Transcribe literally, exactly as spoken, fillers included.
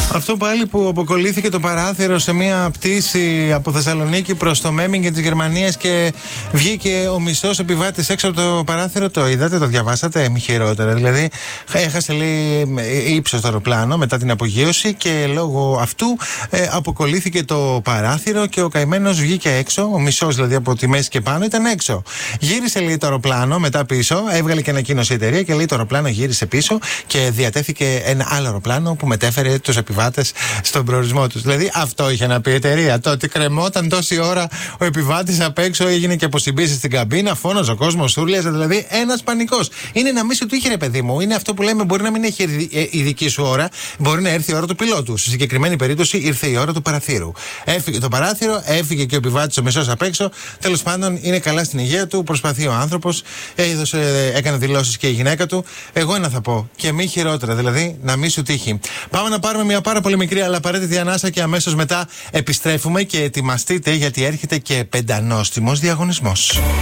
Αυτό πάλι που αποκολλήθηκε το παράθυρο σε μια πτήση από Θεσσαλονίκη προς το Μέμιγεν της Γερμανίας και βγήκε ο μισός επιβάτης έξω από το παράθυρο. Το είδατε, το διαβάσατε? Μη χειρότερα. Δηλαδή, έχασε λέει ύψος το αεροπλάνο μετά την απογείωση και λόγω αυτού ε, αποκολλήθηκε το παράθυρο και ο καημένος βγήκε έξω. Ο μισός δηλαδή από τη μέση και πάνω ήταν έξω. Γύρισε λέει το αεροπλάνο μετά πίσω, έβγαλε και ανακοίνωση η εταιρεία και λέει το αεροπλάνο γύρισε πίσω και διατέθηκε ένα άλλο αεροπλάνο που μετέφερε τους επιβάτες στον προορισμό τους. Δηλαδή αυτό είχε να πει η εταιρεία. Το ότι κρεμόταν τόση ώρα ο επιβάτης απ' έξω, έγινε και αποσυμπήσεις στην καμπίνα, φώναζε ο κόσμος, ούρλιαζε. Δηλαδή ένας πανικός. Είναι να μην σου τύχει, ρε παιδί μου. Είναι αυτό που λέμε, μπορεί να μην έχει η δική σου ώρα, μπορεί να έρθει η ώρα του πιλότου. Στη συγκεκριμένη περίπτωση ήρθε η ώρα του παραθύρου. Έφυγε το παράθυρο, έφυγε και ο επιβάτης ο μισός απ' έξω. Τέλος πάντων, είναι καλά στην υγεία του, προσπαθεί ο άνθρωπος, έδωσε, έκανε δηλώσεις και η γυναίκα του. Εγώ ένα θα πω, και μη χειρότερα, δηλαδή να μην σου τύχει. Πάμε να πάρουμε μια πάρα πολύ μικρή αλλά απαραίτητη ανάσα και αμέσως μετά επιστρέφουμε και ετοιμαστείτε γιατί έρχεται και πεντανόστιμος διαγωνισμός.